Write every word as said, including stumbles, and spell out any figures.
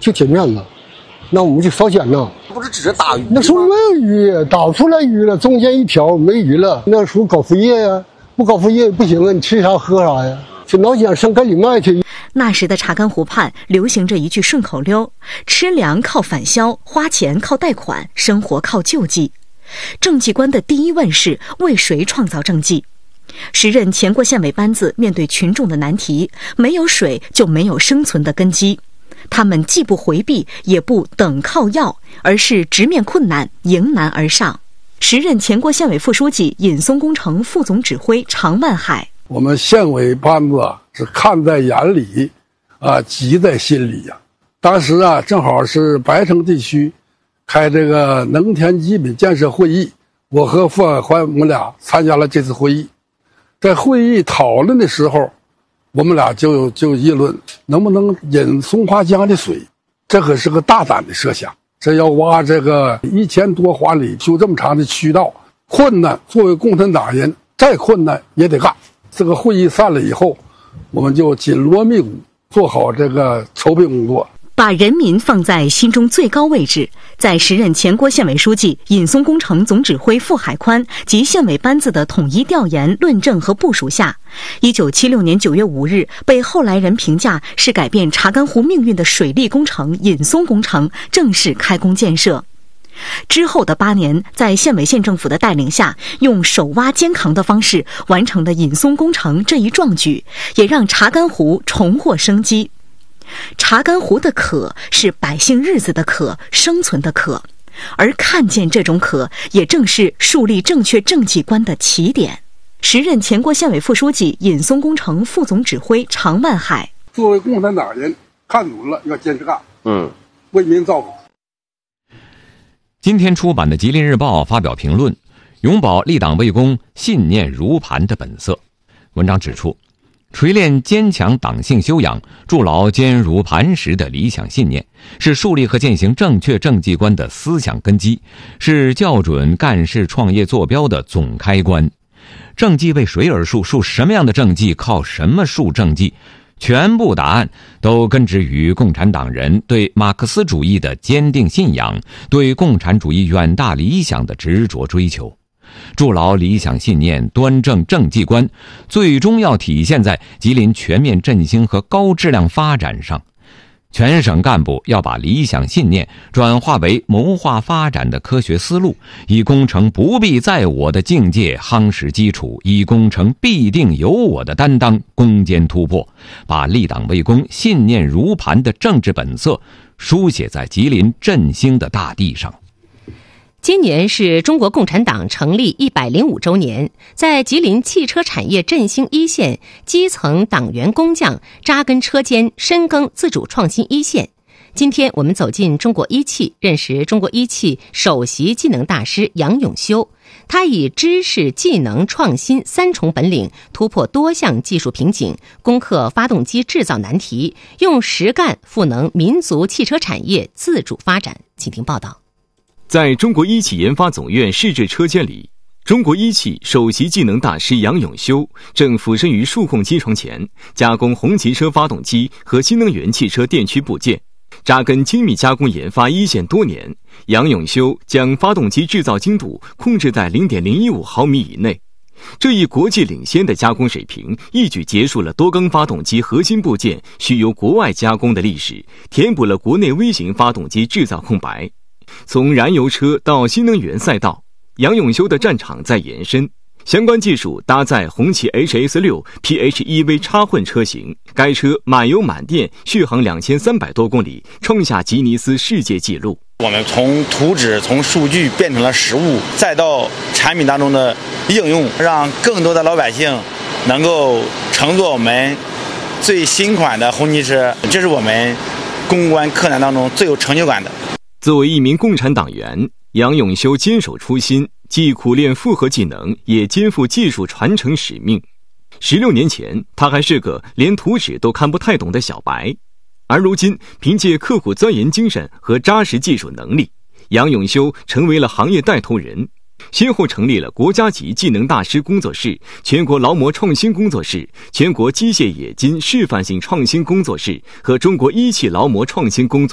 就见面了。那我们就烧碱呐， 不是只是打鱼， 那时候没有鱼，打出来鱼了，中间一条没鱼了。那时候搞副业呀、啊，不搞副业不行啊，你吃啥喝啥呀？去老家上盖里卖去。 那时的查干湖畔流行着一句顺口溜：吃粮靠返销，花钱靠贷款，生活靠救济。政绩官的第一问是为谁创造政绩？时任前国县委班子面对群众的难题，没有水就没有生存的根基。他们既不回避，也不等靠要，而是直面困难，迎难而上。时任前国县委副书记、尹松工程副总指挥常万海： 我们县委班子是看在眼里，啊，急在心里呀、啊。当时啊，正好是白城地区开这个农田基本建设会议，我和傅海宽我们俩参加了这次会议。在会议讨论的时候，我们俩就就议论能不能引松花江的水，这可是个大胆的设想。这要挖这个一千多华里，修这么长的渠道，困难。作为共产党人，再困难也得干。这个会议散了以后，我们就紧锣密鼓做好这个筹备工作。 把人民放在心中最高位置，在时任前国县委书记、尹松工程总指挥傅海宽及县委班子的统一调研、论证和部署下，一九七六年九月五日，被后来人评价是改变查干湖命运的水利工程尹松工程正式开工建设。之后的八年，在县委县政府的带领下，用手挖肩扛的方式完成的尹松工程这一壮举，也让查干湖重获生机。查干湖的渴是百姓日子的渴，生存的渴，而看见这种渴，也正是树立正确政绩观的起点。时任前国县委副书记、尹松工程副总指挥常万海： 作为共产党人，看准了要坚持干， 嗯， 为民造福。 今天出版的《吉林日报》发表评论，永葆立党为公、信念如磐的本色。文章指出，锤炼坚强党性修养，筑牢坚如磐石的理想信念，是树立和践行正确政绩观的思想根基，是校准干事创业坐标的总开关。政绩为谁而树？树什么样的政绩？靠什么树政绩？全部答案都根植于共产党人对马克思主义的坚定信仰，对共产主义远大理想的执着追求。筑牢理想信念，端正政绩观，最终要体现在吉林全面振兴和高质量发展上。全省干部要把理想信念转化为谋划发展的科学思路，以工程不必在我的境界夯实基础，以工程必定有我的担当攻坚突破，把立党为公、信念如磐的政治本色书写在吉林振兴的大地上。 今年是中国共产党成立一百零五周年，在吉林汽车产业振兴一线，基层党员工匠扎根车间，深耕自主创新一线。今天我们走进中国一汽，认识中国一汽首席技能大师杨永修。他以知识、技能、创新三重本领，突破多项技术瓶颈，攻克发动机制造难题，用实干赋能民族汽车产业自主发展。请听报道。 在中国一汽研发总院试制车间里，中国一汽首席技能大师杨永修正俯身于数控机床前，加工红旗车发动机和新能源汽车电驱部件。扎根精密加工研发一线多年，杨永修将发动机制造精度控制在 零点零一五毫米以内。这一国际领先的加工水平，一举结束了多缸发动机核心部件需由国外加工的历史，填补了国内微型发动机制造空白。从燃油车到新能源赛道，杨永修的战场在延伸。相关技术搭载红旗 H S 六 P H E V 插混车型，该车满油满电续航两千三百多公里，创下吉尼斯世界纪录。 我们从图纸、从数据变成了实物，再到产品当中的应用，让更多的老百姓能够乘坐我们最新款的红旗车，这是我们攻关克难当中最有成就感的。 作为一名共产党员，杨永修坚守初心，既苦练复合技能，也肩负技术传承使命。十六年前，他还是个连图纸都看不太懂的小白，而如今凭借刻苦钻研精神和扎实技术能力，杨永修成为了行业带头人，先后成立了国家级技能大师工作室、全国劳模创新工作室、全国机械冶金示范性创新工作室和中国一汽劳模创新工作